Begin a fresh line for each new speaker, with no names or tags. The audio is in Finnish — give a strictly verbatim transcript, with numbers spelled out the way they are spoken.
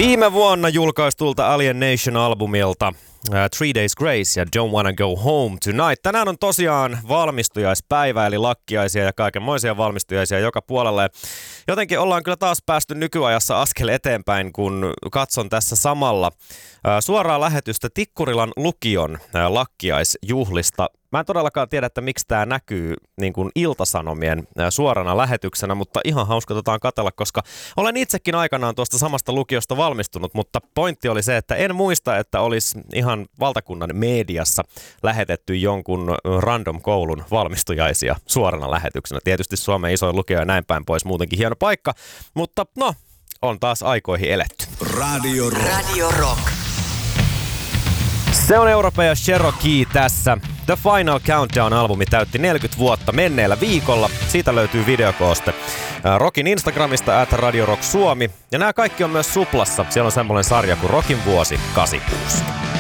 Viime vuonna julkaistulta Alien Nation-albumilta Uh, Three Days Grace ja Don't Wanna Go Home Tonight. Tänään on tosiaan valmistujaispäivä, eli lakkiaisia ja kaikenmoisia valmistujaisia joka puolella. Ja jotenkin ollaan kyllä taas päästy nykyajassa askel eteenpäin, kun katson tässä samalla uh, suoraa lähetystä Tikkurilan lukion uh, lakkiaisjuhlista. Mä en todellakaan tiedä, että miksi tämä näkyy niin kuin Ilta-Sanomien suorana lähetyksenä, mutta ihan hauska otetaan katsella, koska olen itsekin aikanaan tuosta samasta lukiosta valmistunut, mutta pointti oli se, että en muista, että olisi ihan valtakunnan mediassa lähetetty jonkun random koulun valmistujaisia suorana lähetyksenä. Tietysti Suomen isoin lukio ja näin päin pois, muutenkin hieno paikka, mutta no, on taas aikoihin eletty.
Radio Rock.
Radio Rock.
Se on Europe ja Cherokee tässä. The Final Countdown-albumi täytti neljäkymmentä vuotta menneellä viikolla. Siitä löytyy videokooste Rockin Instagramista at Radio Rock Suomi. Ja nämä kaikki on myös Suplassa. Siellä on semmoinen sarja kuin Rockin vuosi kahdeksankymmentäkuusi.